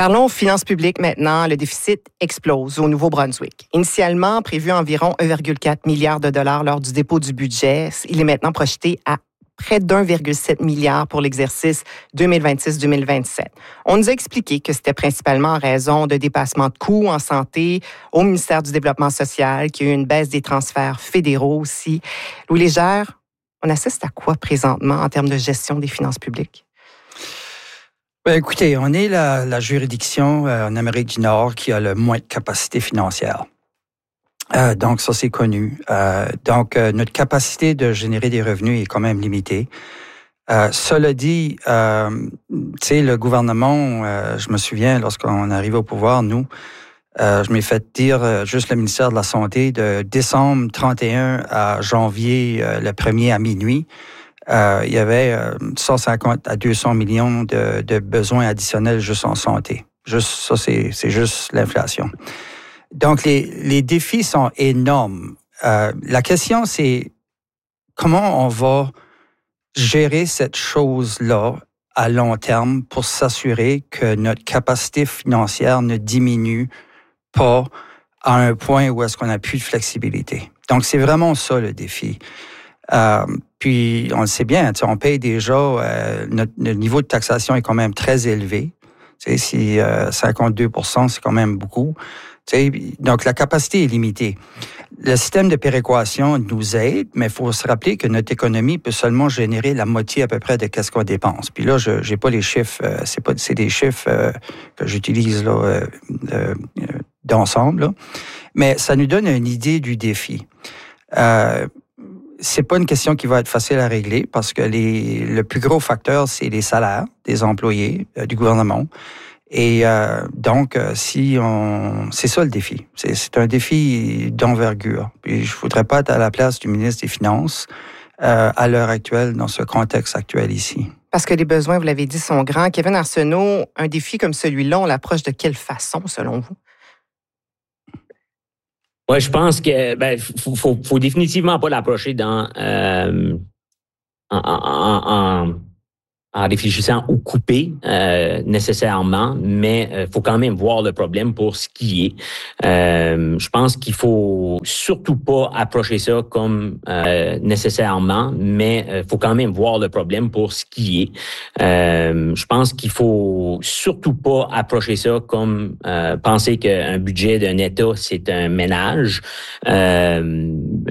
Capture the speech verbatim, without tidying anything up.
Parlons finances publiques maintenant. Le déficit explose au Nouveau-Brunswick. Initialement prévu environ un virgule quatre milliard de dollars lors du dépôt du budget, il est maintenant projeté à près d'un virgule sept milliard pour l'exercice deux mille vingt-six deux mille vingt-sept. On nous a expliqué que c'était principalement en raison de dépassements de coûts en santé au ministère du Développement social, qu'il y a eu une baisse des transferts fédéraux aussi. Louis Légère, on assiste à quoi présentement en termes de gestion des finances publiques? Ben, écoutez, on est la, la juridiction euh, en Amérique du Nord qui a le moins de capacité financière. Euh, donc, ça, c'est connu. Euh, donc, euh, notre capacité de générer des revenus est quand même limitée. Euh, cela dit, euh, tu sais, le gouvernement, euh, je me souviens, lorsqu'on arrive au pouvoir, nous, euh, je m'ai fait dire, euh, juste le ministère de la Santé, de décembre trente et un à janvier euh, le premier à minuit, euh, il y avait euh, cent cinquante à deux cents millions de, de besoins additionnels juste en santé. Juste, ça, c'est, c'est juste l'inflation. Donc, les, les défis sont énormes. Euh, la question, c'est comment on va gérer cette chose-là à long terme pour s'assurer que notre capacité financière ne diminue pas à un point où est-ce qu'on n'a plus de flexibilité. Donc, c'est vraiment ça le défi. Euh, puis, on le sait bien, on paye déjà, euh, notre, notre niveau de taxation est quand même très élevé. Tu sais, si euh, cinquante-deux pour cent, c'est quand même beaucoup. Donc, la capacité est limitée. Le système de péréquation nous aide, mais il faut se rappeler que notre économie peut seulement générer la moitié à peu près de ce qu'on dépense. Puis là, je n'ai pas les chiffres, euh, c'est pas, c'est des chiffres euh, que j'utilise là, euh, euh, d'ensemble, là. Mais ça nous donne une idée du défi. Euh, c'est pas une question qui va être facile à régler parce que les, le plus gros facteur, c'est les salaires des employés euh, du gouvernement. Et euh, donc, euh, si on, c'est ça le défi. C'est, c'est un défi d'envergure. Puis je voudrais pas être à la place du ministre des Finances euh, à l'heure actuelle, dans ce contexte actuel ici. Parce que les besoins, vous l'avez dit, sont grands. Kevin Arsenault, un défi comme celui-là, on l'approche de quelle façon, selon vous? Oui, je pense que ben faut, faut, faut définitivement pas l'approcher dans euh, en, en, en en réfléchissant au couper euh, nécessairement, mais il euh, faut quand même voir le problème pour ce qui est. Euh, je pense qu'il faut surtout pas approcher ça comme euh, nécessairement, mais il euh, faut quand même voir le problème pour ce qui est. Euh, je pense qu'il faut surtout pas approcher ça comme euh, penser qu'un budget d'un État, c'est un ménage. Euh,